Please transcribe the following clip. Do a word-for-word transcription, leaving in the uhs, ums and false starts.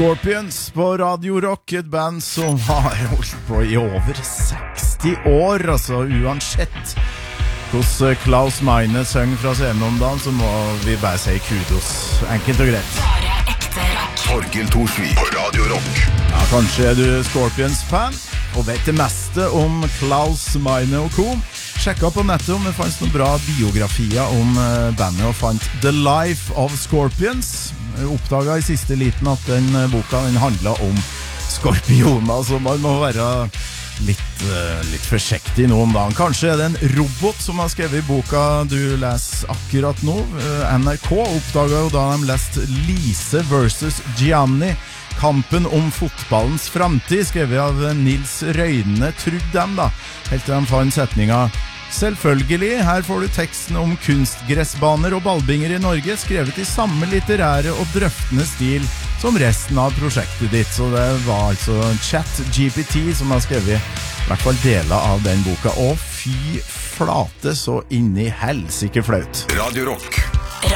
Scorpions på Radio Rock, et band som har holdt på i over seksti år, altså uansett hvordan Klaus Meine søng fra scenen om dagen, så må vi bare si kudos, enkelt og greit. Bare ekte rock. Torgill Thorsvik på Radio Rock. Ja, kanskje er du Scorpions-fan og vet det meste om Klaus Meine og co. Sjekka på nettet om det fanns noen bra biografier om bandet og fant The Life of Scorpions. Oppdaget i siste liten at den boka den handlet om skorpioner, så man må være litt, litt forsiktig nå om dagen. Kanskje er det en robot som har skrevet i boka du leser akkurat nå. N R K oppdaget jo da de leste Lise versus Gianni, kampen om fotballens framtid, skrevet av Nils Røyne, trodde dem da, helt til de fant setninga. Selvfølgelig, her får du teksten om kunstgressbaner og ballbinger i Norge, skrevet i samme litterære og drøftende stil som resten av prosjektet ditt. Så det var altså Chat G P T som har skrevet i hvert fall deler av den boka. Og fy flate så inni helsike flaut. Radio Rock.